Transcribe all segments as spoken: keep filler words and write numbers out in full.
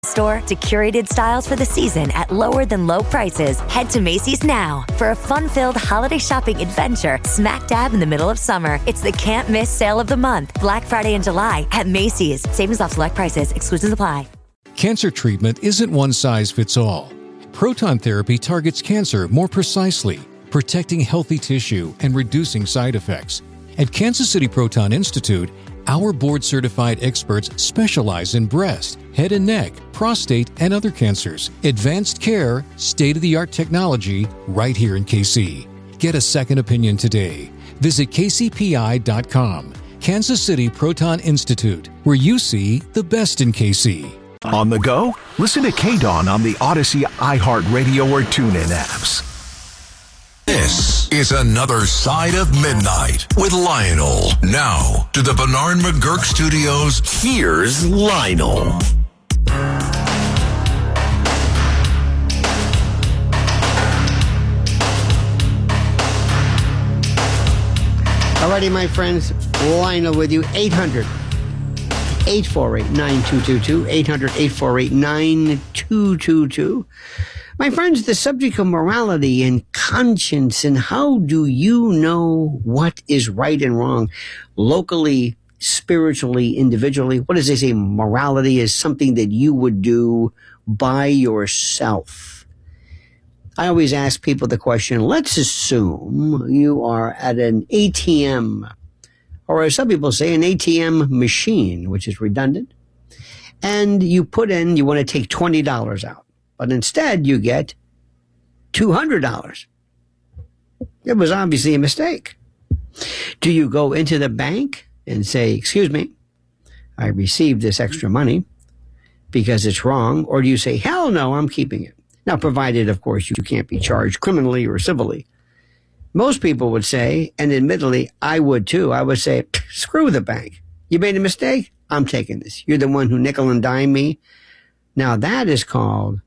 Store to curated styles for the season at lower than low prices. Head to Macy's now for a fun-filled holiday shopping adventure smack dab in the middle of summer. It's the can't miss sale of the month, Black Friday in July at Macy's. Savings off select prices. Exclusions apply. Cancer treatment isn't one size fits all. Proton therapy targets cancer more precisely, protecting healthy tissue and reducing side effects. At Kansas City Proton Institute, our board-certified experts specialize in breast, head and neck, prostate, and other cancers. Advanced care, state-of-the-art technology, right here in K C. Get a second opinion today. Visit K C P I dot com. Kansas City Proton Institute, where you see the best in K C. On the go? Listen to K-Dawn on the Odyssey, iHeartRadio, or TuneIn apps. This is Another Side of Midnight with Lionel. Now, to the Bernard McGurk Studios, here's Lionel. Alrighty, my friends, Lionel with you. eight hundred, eight four eight, nine two two two. eight hundred, eight four eight, nine two two two. My friends, the subject of morality and conscience and how do you know what is right and wrong locally, spiritually, individually. What does they say? Morality is something that you would do by yourself. I always ask people the question, let's assume you are at an A T M, or as some people say, an A T M machine, which is redundant, and you put in, you want to take twenty dollars out. But instead, you get two hundred dollars. It was obviously a mistake. Do you go into the bank and say, excuse me, I received this extra money because it's wrong? Or do you say, hell no, I'm keeping it? Now, provided, of course, you can't be charged criminally or civilly. Most people would say, and admittedly, I would too, I would say, screw the bank. You made a mistake? I'm taking this. You're the one who nickel and dime me. Now, that is called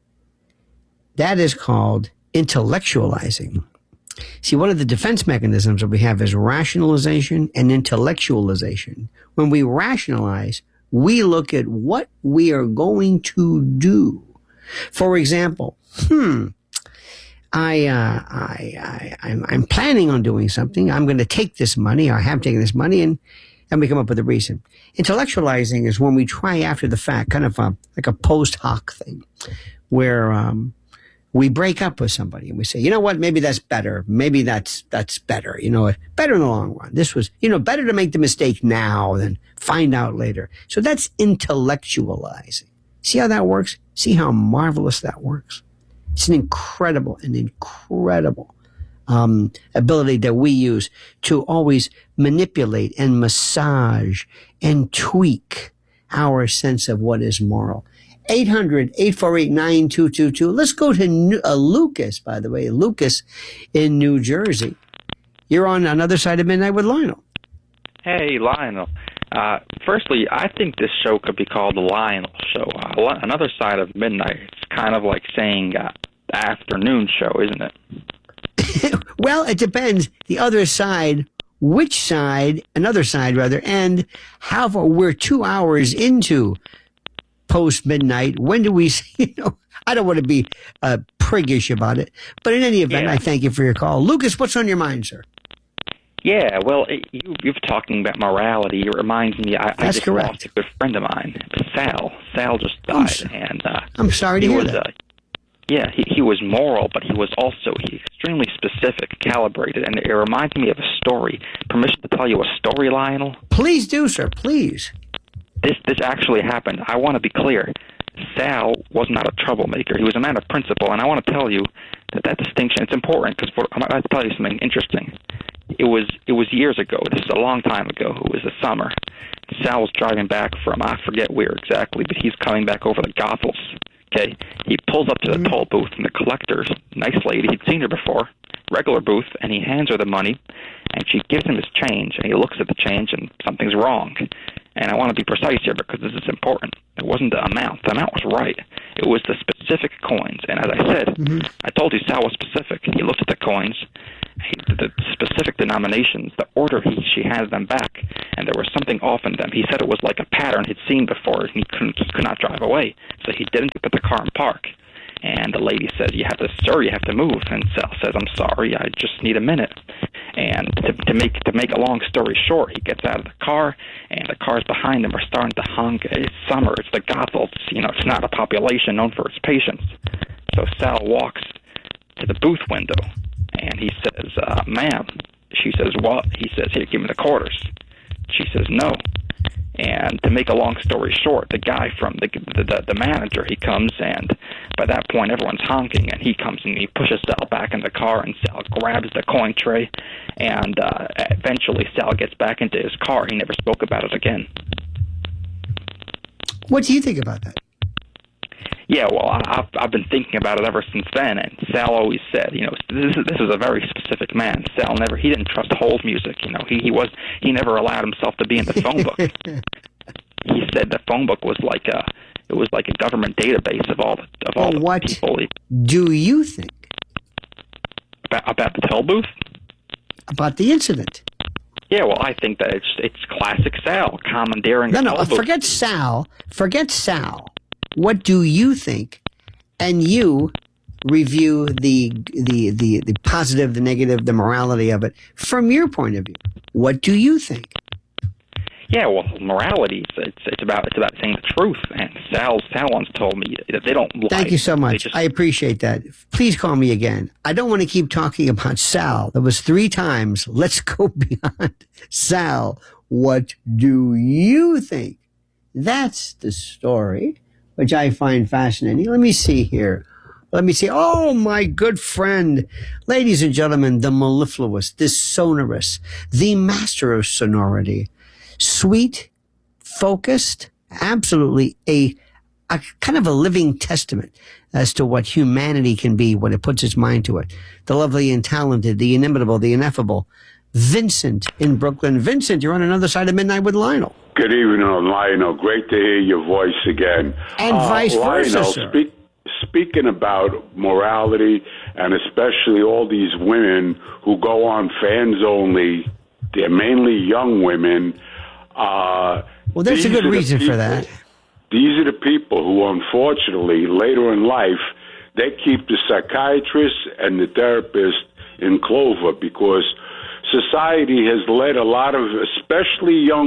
That is called intellectualizing. See, one of the defense mechanisms that we have is rationalization and intellectualization. When we rationalize, we look at what we are going to do. For example, hmm, I, uh, I, I, I'm, I'm planning on doing something. I'm going to take this money, or I have taken this money, and, and we come up with a reason. Intellectualizing is when we try after the fact, kind of a, like a post hoc thing, where, um, we break up with somebody and we say, you know what, maybe that's better. Maybe that's, that's better. You know, better in the long run. This was, you know, better to make the mistake now than find out later. So that's intellectualizing. See how that works? See how marvelous that works? It's an incredible, an incredible, um, ability that we use to always manipulate and massage and tweak our sense of what is moral. eight hundred, eight four eight, nine two two two. Let's go to New, uh, Lucas, by the way. Lucas in New Jersey. You're on Another Side of Midnight with Lionel. Hey, Lionel. Uh, firstly, I think this show could be called The Lionel Show. Uh, Another Side of Midnight. It's kind of like saying uh, the afternoon show, isn't it? Well, it depends. The other side, which side, another side rather, and how far. We're two hours into post midnight. When do we, you know, I don't want to be uh, priggish about it, but in any event, yeah. I thank you for your call. Lucas, what's on your mind, sir? Yeah, well, it, you, you've talking about morality. It reminds me, I, I just correct. lost a good friend of mine, Sal. Sal just died, so, and uh, I'm sorry to hear was, that. Uh, yeah, he, he was moral, but he was also he extremely specific, calibrated, and it reminds me of a story. Permission to tell you a story, Lionel? Please do, sir. Please. This this actually happened. I want to be clear. Sal was not a troublemaker. He was a man of principle, and I want to tell you that that distinction, it's important, because I'm about to tell you something interesting. It was it was years ago. This is a long time ago. It was the summer. Sal was driving back from, I forget where exactly, but he's coming back over the Goethals. Okay, he pulls up to the mm-hmm. toll booth, and the collector's nice lady. He'd seen her before, regular booth, and he hands her the money, and she gives him his change, and he looks at the change, and something's wrong. And I want to be precise here because this is important. It wasn't the amount. The amount was right. It was the specific coins. And as I said, mm-hmm. I told you Sal was specific. He looked at the coins, he, the specific denominations, the order he, she has them back, and there was something off in them. He said it was like a pattern he'd seen before, and he couldn't, he could not drive away. So he didn't put the car in park. And the lady says, you have to, sir, you have to move. And Sal says, I'm sorry, I just need a minute. And to, to make to make a long story short, he gets out of the car, and the cars behind him are starting to honk. It's summer. It's the Gothels. You know, it's not a population known for its patience. So Sal walks to the booth window, and he says, uh, ma'am. She says, what? He says, here, give me the quarters. She says, no. And to make a long story short, the guy from the, the the manager, he comes, and by that point everyone's honking, and he comes and he pushes Sal back in the car, and Sal grabs the coin tray, and uh, eventually Sal gets back into his car. He never spoke about it again. What do you think about that? Yeah, well, I, I've I've been thinking about it ever since then, and Sal always said, you know, this is this is a very specific man. Sal never he didn't trust hold music, you know. He he was he never allowed himself to be in the phone book. He said the phone book was like a it was like a government database of all the, of all well, the what people. He, do you think about, about the toll booth? About the incident? Yeah, well, I think that it's it's classic Sal commandeering. No, a no, toll booth. forget Sal. Forget Sal. What do you think? And you review the, the the the positive, the negative, the morality of it from your point of view. What do you think? Yeah, well, morality it's it's about it's about saying the truth. And Sal Sal once told me that they don't lie. Thank you so much. Just, I appreciate that. Please call me again. I don't want to keep talking about Sal. That was three times. Let's go beyond Sal. What do you think? That's the story, which I find fascinating. Let me see here. Let me see. Oh, my good friend. Ladies and gentlemen, the mellifluous, the sonorous, the master of sonority. Sweet, focused, absolutely a, a kind of a living testament as to what humanity can be when it puts its mind to it. The lovely and talented, the inimitable, the ineffable. Vincent in Brooklyn. Vincent, you're on another side of Midnight with Lionel. Good evening, Lionel. Great to hear your voice again. And uh, vice versa, Lionel, sir. Speak, speaking about morality, and especially all these women who go on fans only, they're mainly young women. Uh, well, there's a good reason people, for that. These are the people who, unfortunately, later in life, they keep the psychiatrist and the therapist in clover because society has led a lot of, especially young,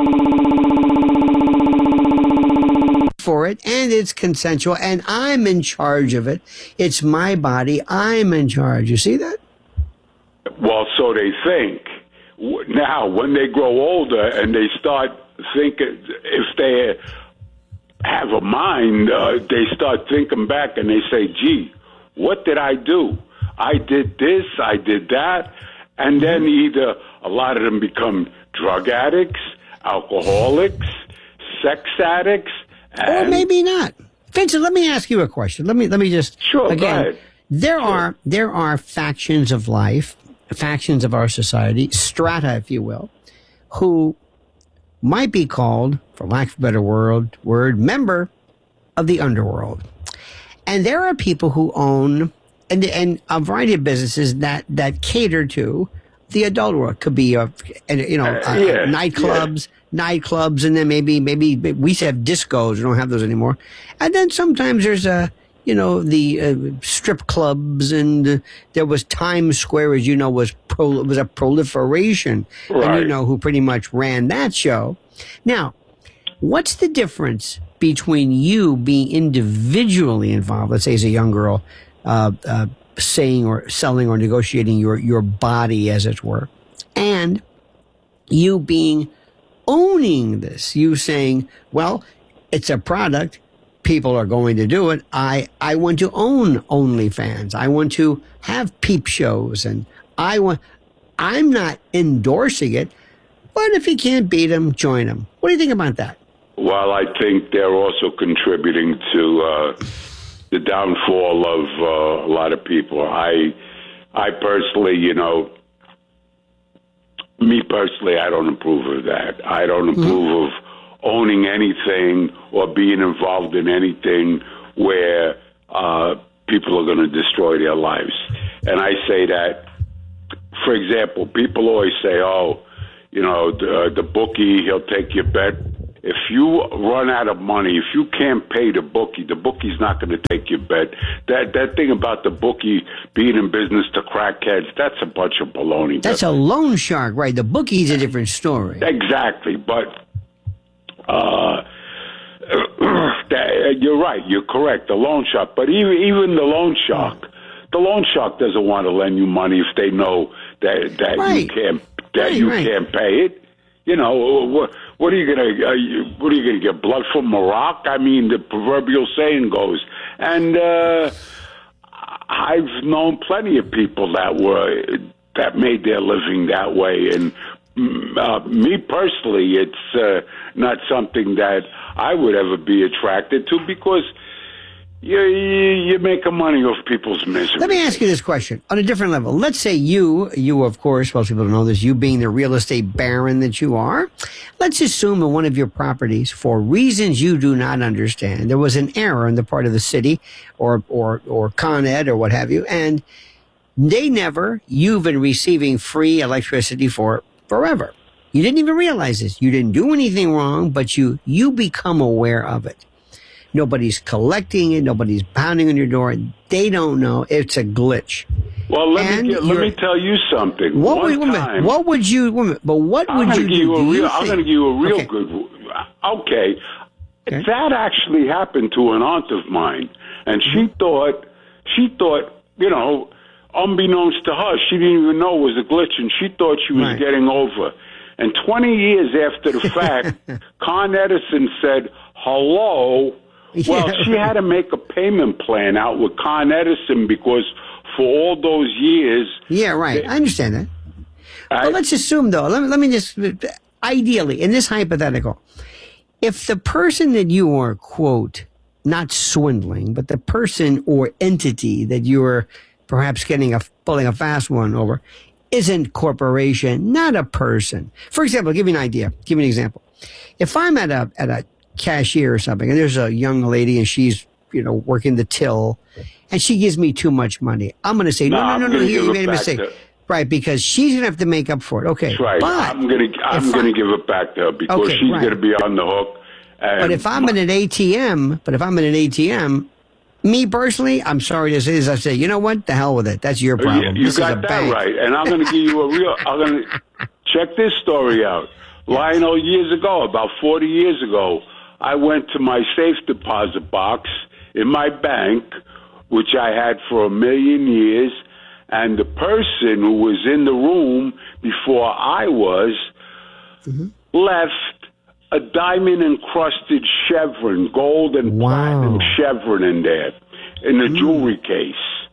for it, and it's consensual, and I'm in charge of it. It's my body. I'm in charge. You see that? Well, so they think. Now, when they grow older and they start thinking, if they have a mind, uh, they start thinking back and they say, gee, what did I do? I did this, I did that. And then either a lot of them become drug addicts, alcoholics, sex addicts. Or maybe not. Vincent, let me ask you a question. Let me let me just sure, again. go ahead. There sure. are there are factions of life, factions of our society, strata, if you will, who might be called, for lack of a better word, word member of the underworld. And there are people who own and and a variety of businesses that, that cater to the adult world. Could be a, you know uh, yeah, nightclubs, yeah. nightclubs, and then maybe maybe we used to have discos. We don't have those anymore. And then sometimes there's a you know the uh, strip clubs, and uh, there was Times Square, as you know, was pro, was a proliferation, right. And you know who pretty much ran that show. Now, what's the difference between you being individually involved, let's say as a young girl, uh, uh, saying or selling or negotiating your, your body, as it were, and you being owning this, you saying, well, it's a product, people are going to do it, I, I want to own OnlyFans, I want to have peep shows, and I want, I'm not endorsing it, but if you can't beat them, join them. What do you think about that? Well, I think they're also contributing to uh, the downfall of uh, a lot of people. I, I personally, you know, me personally, I don't approve of that. I don't approve mm-hmm. of owning anything or being involved in anything where uh, going to destroy their lives. And I say that, for example, people always say, oh, you know, the, the bookie, he'll take your bet. If you run out of money, if you can't pay the bookie, the bookie's not going to take your bet. That that thing about the bookie being in business to crackheads, that's a bunch of baloney. That's a loan shark, right? The bookie's a different story. Exactly, but uh, that, you're right. You're correct. The loan shark, but even even the loan shark, the loan shark doesn't want to lend you money if they know that that right. you can't that right, you right. can't pay it. You know, what, what are you going to, uh, what are you going to get, blood from a rock? I mean, the proverbial saying goes. And uh, I've known plenty of people that were, that made their living that way. And uh, me personally, it's uh, not something that I would ever be attracted to because you, you, you're making money off people's misery. Let me ask you this question on a different level. Let's say you, you of course, most people don't know this, you being the real estate baron that you are, let's assume in one of your properties, for reasons you do not understand, there was an error on the part of the city or, or, or Con Ed or what have you, and they never, you've been receiving free electricity for forever. You didn't even realize this. You didn't do anything wrong, but you, you become aware of it. Nobody's collecting it. Nobody's pounding on your door. They don't know. It's a glitch. Well, let And me get, let me tell you something. What One would, time, what would you? But what I'm would gonna you give do? you a do real, you I'm think- going to give you a real Okay. good. Okay. Okay. That actually happened to an aunt of mine, and she Mm-hmm. thought she thought you know, unbeknownst to her, she didn't even know it was a glitch, and she thought she was Right. getting over. And twenty years after the fact, Con Edison said, hello. Well, Yeah. she had to make a payment plan out with Con Edison because for all those years... Yeah, right. I understand that. I, But let's assume, though, let me, let me just, ideally, in this hypothetical, if the person that you are, quote, not swindling, but the person or entity that you're perhaps getting a, pulling a fast one over, isn't corporation, not a person. For example, I'll give you an idea, give you an example. If I'm at a, at a cashier or something, and there's a young lady and she's, you know, working the till, and she gives me too much money, I'm going to say, no, No, no, I'm no, no, gonna here, give you it made a back mistake. to- Right, because she's going to have to make up for it. Okay. That's right. But I'm gonna I'm if gonna I- give it back to her because Okay, she's right. gonna be on the hook. And But if I'm in an A T M, but if I'm in an A T M, me personally, I'm sorry to say this, I say, you know what? The hell with it. That's your problem. You, you this is a got that bank. right. And I'm going to give you a real. I'm going to check this story out. Lionel, years ago, about forty years ago, I went to my safe deposit box in my bank, which I had for a million years, and the person who was in the room before I was Mm-hmm. left a diamond encrusted chevron, gold and Wow. platinum chevron in there, in the jewelry case.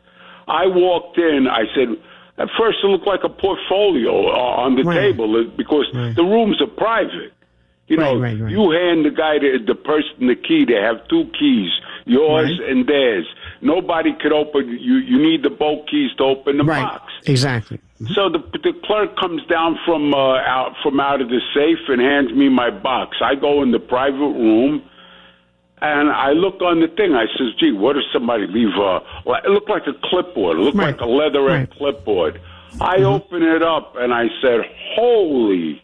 I walked in, I said, at first it looked like a portfolio on the Right. table because Right. the rooms are private. You know, Right, right, right. you hand the guy, the, the person, the key. They have two keys, yours Right. and theirs. Nobody could open. You you need the both keys to open the Right. box. Exactly. So the the clerk comes down from uh, out from out of the safe and hands me my box. I go in the private room, and I look on the thing. I says, "Gee, what if somebody leave a? It looked like a clipboard. It looked Right. like a leatherette Right. clipboard." I open it up and I said, "Holy,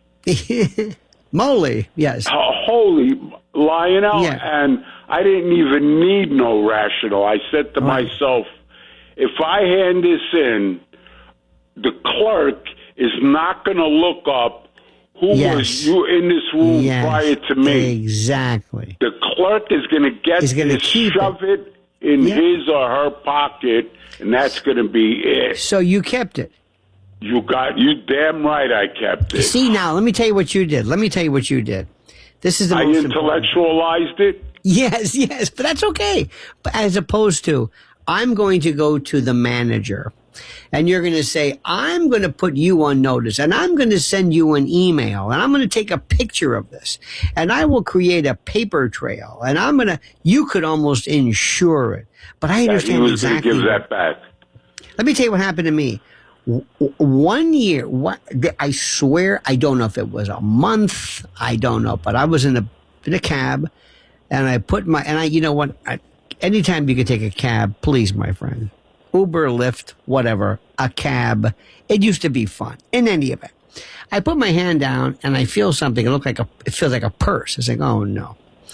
Moly, yes. uh, holy Lionel!" Yeah. And I didn't even need no rational. I said to Right. myself, "If I hand this in, the clerk is not going to look up who Yes. was you in this room Yes. prior to me. Exactly. The clerk is going to get Is gonna this, keep shove it, in Yeah. his or her pocket, and that's going to be it. So you kept it. You got you damn right. I kept it. See, now, let me tell you what you did. Let me tell you what you did. This is the I most important. intellectualized it. Yes, yes, but that's okay. But as opposed to, I'm going to go to the manager and you're going to say, I'm going to put you on notice and I'm going to send you an email and I'm going to take a picture of this and I will create a paper trail and I'm going to, you could almost insure it. But I That he understand was exactly. going to give that back. Let me tell you what happened to me. W- w- One year, what, I swear, I don't know if it was a month, I don't know, but I was in a in a cab, and I put my and I, you know what? I, anytime you can take a cab, please, my friend, Uber, Lyft, whatever, a cab. It used to be fun. In any event, I put my hand down and I feel something. It looked like a, it feels like a purse. It's like, oh no.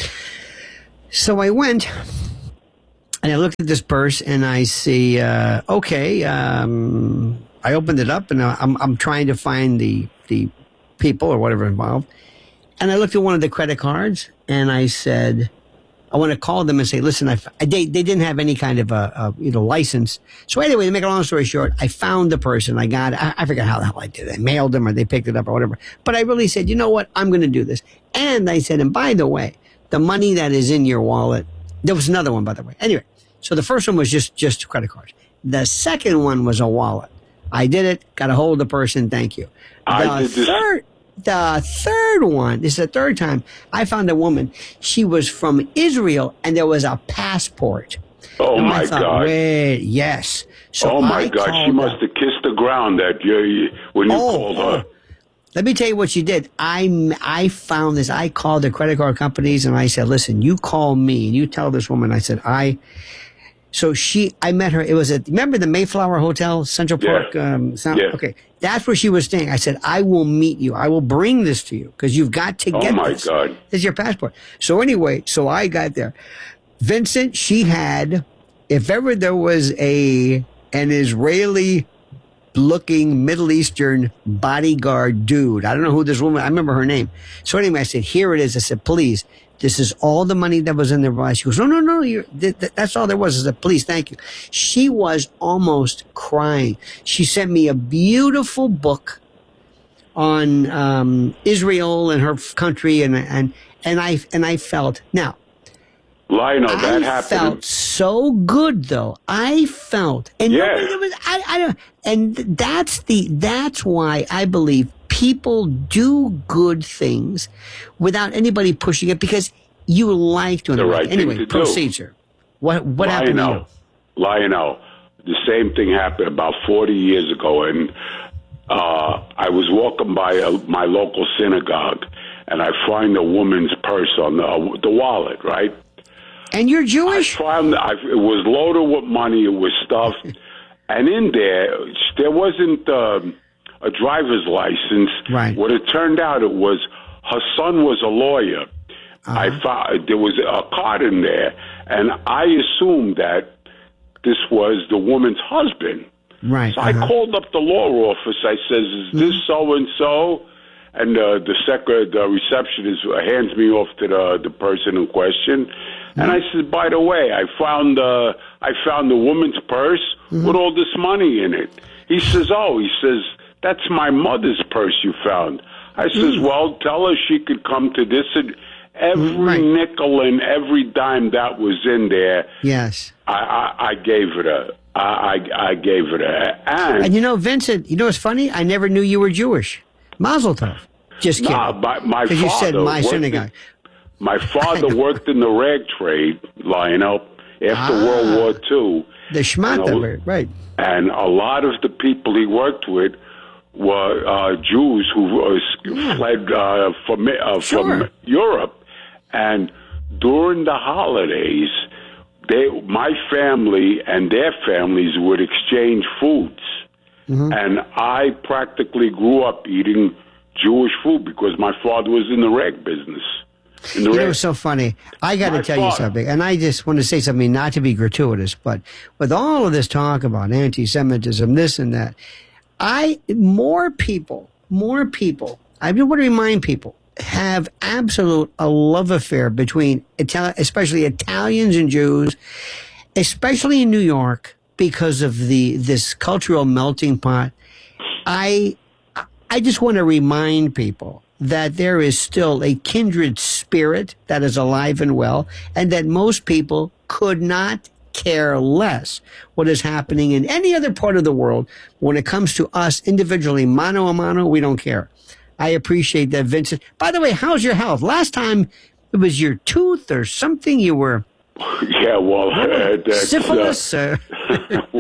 So I went and I looked at this purse and I see, uh, okay, um, I opened it up and I'm, I'm trying to find the, the people or whatever involved. And I looked at one of the credit cards and I said, I want to call them and say, listen, I, they, they didn't have any kind of a, a you know license. So anyway, to make a long story short, I found the person. I got it. I, I forget how the hell I did it. I mailed them or they picked it up or whatever. But I really said, you know what? I'm going to do this. And I said, and by the way, the money that is in your wallet, there was another one, by the way. Anyway, so the first one was just, just credit cards. The second one was a wallet. I did it, got a hold of the person. Thank you. I The did this. third, the third one, this is the third time, I found a woman. She was from Israel and there was a passport. Oh, And my I thought, God. wait, yes. So oh, my I God. She called must her. have kissed the ground that you, you- when you Oh, called her. oh. Let me tell you what she did. I, I found this. I called the credit card companies and I said, listen, you call me and you tell this woman. I said, I, so she, I met her. It was at, remember the Mayflower Hotel, Central Yeah. Park? Um, Sound, Yeah. Okay. That's where she was staying. I said, I will meet you. I will bring this to you because you've got to Oh, get my this. God. This is your passport. So anyway, so I got there. Vincent, she had, if ever there was a, an Israeli looking Middle Eastern bodyguard dude. I don't know who this woman, I remember her name. So anyway, I said, here it is. I said, please, this is all the money that was in their wallet. She goes, no, no, no, you're, th- th- that's all there was. I said, please, thank you. She was almost crying. She sent me a beautiful book on um, Israel and her f- country. And, and, and I, and I felt, now, Lionel, that I happened. felt so good, though. I felt, and Yeah. nobody was, I, I don't, and that's the, that's why I believe people do good things without anybody pushing it because you like doing The it. right thing Anyway, to do. proceed, sir. What, what happened to you? Lionel, Lionel, the same thing happened about forty years ago, and uh, I was walking by a, my local synagogue, and I find a woman's purse on the, uh, the wallet, right? And you're I Jewish? found I, it was loaded with money. It was stuff, and in there there wasn't um, a driver's license. Right. What it turned out, it was her son was a lawyer. Uh-huh. I found there was a card in there, and I assumed that this was the woman's husband. Right. So I uh-huh. called up the law office. I says, "Is this so and so?" And uh, the secretary, the receptionist, hands me off to the the person in question. And I said, "By the way, I found uh, I found the woman's purse Mm-hmm. with all this money in it." He says, "Oh," he says, "that's my mother's purse you found." I says, Mm. "Well, tell her she could come to this." And every Right. nickel and every dime that was in there, Yes. I, I, I gave it a. I, I, I gave it a. And, And you know, Vincent, you know what's funny? I never knew you were Jewish. Mazel tov. Just kidding. Nah, my, my Because you said father my worked synagogue. In, my father worked in the rag trade, Lionel, after Ah. World War Two. The Shmata, And a- word, right. And a lot of the people he worked with were uh, Jews who uh, Yeah. fled uh, from, uh, Sure. from Europe. And during the holidays, they, my family and their families would exchange foods. Mm-hmm. And I practically grew up eating Jewish food because my father was in the rag business. In the You know, rag- it's so funny. I got to My tell you father. something, and I just want to say something, not to be gratuitous, but with all of this talk about anti-Semitism, this and that, I more people, more people. I just want to remind people have absolute a love affair between Itali- especially Italians and Jews, especially in New York because of the this cultural melting pot. I I just want to remind people that there is still a kindred spirit that is alive and well, and that most people could not care less what is happening in any other part of the world. When it comes to us individually, mano a mano, we don't care. I appreciate that, Vincent. By the way, how's your health? Last time it was your tooth or something you were yeah, well, uh, that's, syphilis. Uh, Uh,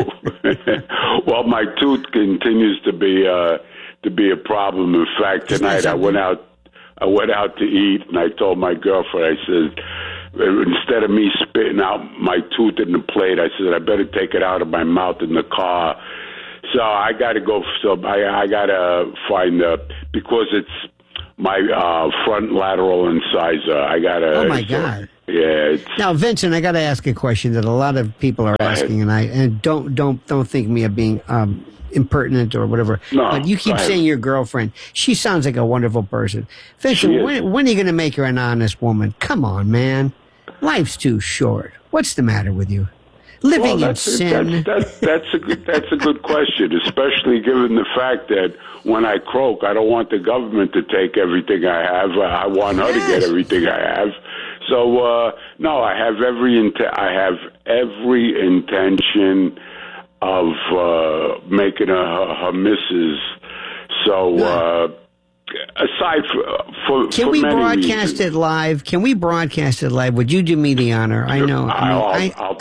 well, my tooth continues to be uh, to be a problem. In fact, Isn't that tonight I something? went out. I went out to eat, and I told my girlfriend. I said, instead of me spitting out my tooth in the plate, I said I better take it out of my mouth in the car. So I got to go. So I, I got to find uh, because it's my uh, front lateral incisor. I got to. Oh my so, God! Yeah. It's, now, Vincent, I got to ask a question that a lot of people are asking, and I and don't don't don't think me of being um, impertinent or whatever. No, but you keep saying your girlfriend. She sounds like a wonderful person. Vincent, when, when are you going to make her an honest woman? Come on, man. Life's too short. What's the matter with you? Living well, in sin. That's, that's, that's, a good, that's a good question, especially given the fact that when I croak, I don't want the government to take everything I have. I want her yes. to get everything I have. So, uh, no, I have every int- I have every intention of uh, making her her, her missus. So, uh, aside for, for can for we many broadcast reasons, it live? Can we broadcast it live? Would you do me the honor? I know. I mean, I'll, I, I'll,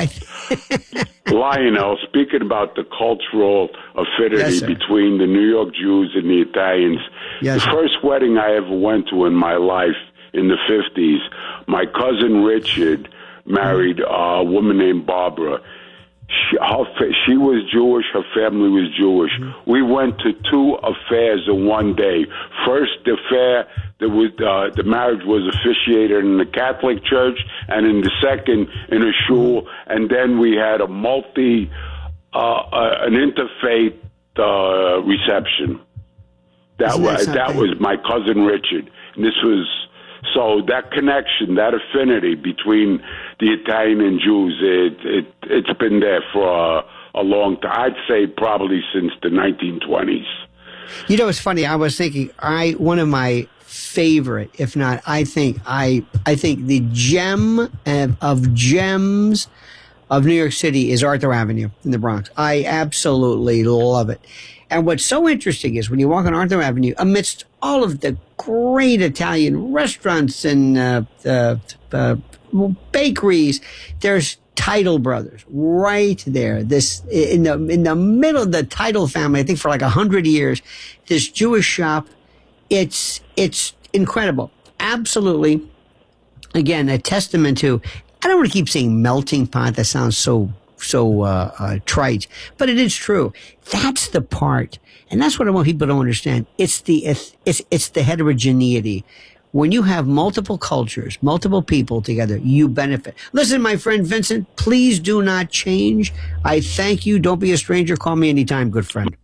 I, Lionel, speaking about the cultural affinity Yes, sir. between the New York Jews and the Italians, Yes, the sir. first wedding I ever went to in my life in the fifties, my cousin Richard married a woman named Barbara. She, her, fa- she was Jewish, her family was Jewish. Mm-hmm. We went to two affairs in one day. First, the affair, that was, uh, the marriage was officiated in the Catholic Church, and in the second, in a shul. And then we had a multi, uh, uh, an interfaith uh, reception. That Isn't that was that something? was my cousin Richard. And this was. So that connection, that affinity between the Italian and Jews, it, it, it's been there for a, a long time. I'd say probably since the nineteen twenties. You know, it's funny. I was thinking, I one of my favorite, if not, I think I I think the gem of, of gems of New York City is Arthur Avenue in the Bronx. I absolutely love it. And what's so interesting is when you walk on Arthur Avenue, amidst all of the great Italian restaurants and uh, uh, uh, bakeries, there's Title Brothers right there. This in the in the middle of the Title family, I think for like a hundred years, this Jewish shop. It's it's incredible. Absolutely, again, a testament to. I don't want to keep saying melting pot. That sounds so. so uh, uh, trite, but it is true. That's the part, and that's what I want people to understand. It's the it's it's the heterogeneity. When you have multiple cultures, multiple people together, you benefit. Listen, my friend Vincent, please do not change. I thank you. Don't be a stranger. Call me anytime, good friend.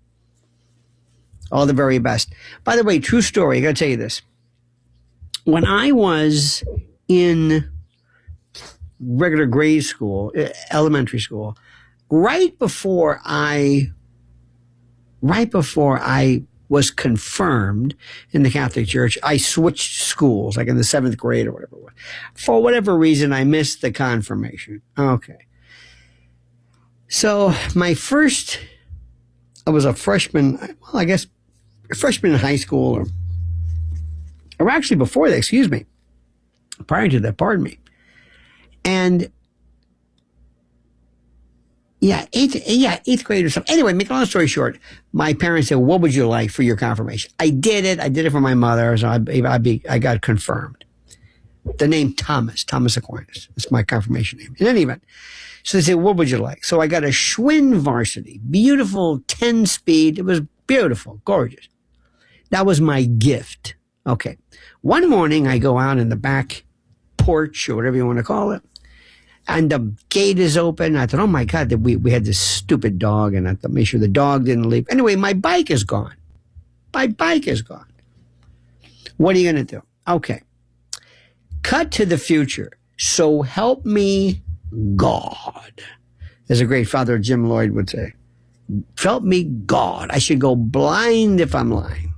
All the very best. By the way, true story. I got to tell you this. When I was in regular grade school, elementary school, right before I, right before I was confirmed in the Catholic Church, I switched schools, like in the seventh grade or whatever it was. For whatever reason, I missed the confirmation. Okay. So my first, I was a freshman, well, I guess a freshman in high school, or, or actually before that, excuse me, prior to that, pardon me. And yeah, eighth, yeah, eighth grade or something. Anyway, make a long story short, my parents said, "What would you like for your confirmation?" I did it. I did it for my mother, so I, I, be, I got confirmed. The name Thomas, Thomas Aquinas. That's my confirmation name. In any event, so they said, "What would you like?" So I got a Schwinn Varsity, beautiful ten speed. It was beautiful, gorgeous. That was my gift. Okay. One morning, I go out in the back porch or whatever you want to call it. And the gate is open. I thought, oh my God, that we, we had this stupid dog, and I thought, make sure the dog didn't leave. Anyway, my bike is gone. My bike is gone. What are you going to do? Okay. Cut to the future. So help me God. As a great father, Jim Lloyd would say, help me God. I should go blind if I'm lying.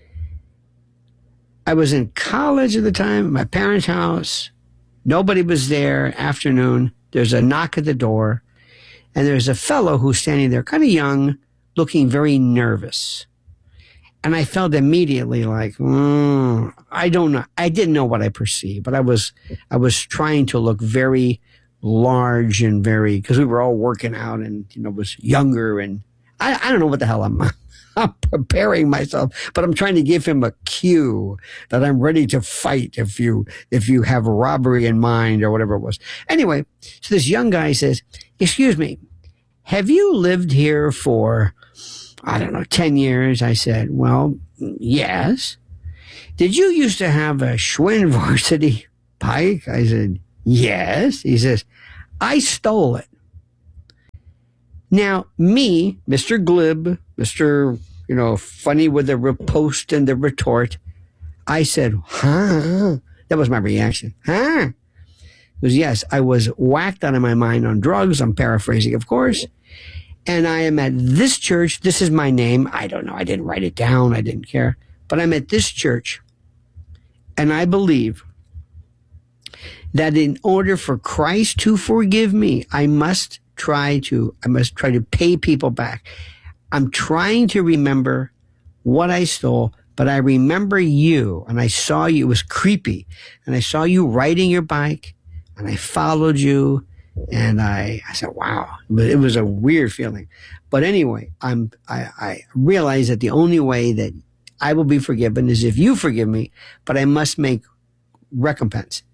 I was in college at the time, at my parents' house. Nobody was there. Afternoon, there's a knock at the door, and there's a fellow who's standing there, kind of young, looking very nervous. And I felt immediately like, mm, I don't know. I didn't know what I perceived, but I was, I was trying to look very large and very, because we were all working out, and you know, was younger, and I, I don't know what the hell I'm. I'm preparing myself, but I'm trying to give him a cue that I'm ready to fight if you if you have robbery in mind or whatever it was. Anyway, so this young guy says, "Excuse me, have you lived here for, I don't know, ten years?" I said, "Well, yes." "Did you used to have a Schwinn Varsity bike?" I said, "Yes." He says, "I stole it." Now, me, Mister Glib, Mister, you know, funny with the riposte and the retort, I said, "Huh?" That was my reaction. "Huh?" Because, yes, I was whacked out of my mind on drugs. I'm paraphrasing, of course. And I am at this church. This is my name. I don't know. I didn't write it down. I didn't care. But I'm at this church. And I believe that in order for Christ to forgive me, I must try to, I must try to pay people back. I'm trying to remember what I stole, but I remember you, and I saw you. It was creepy. And I saw you riding your bike, and I followed you, and I, I said, wow. But it was a weird feeling. But anyway, I'm, I, I realize that the only way that I will be forgiven is if you forgive me, but I must make recompense.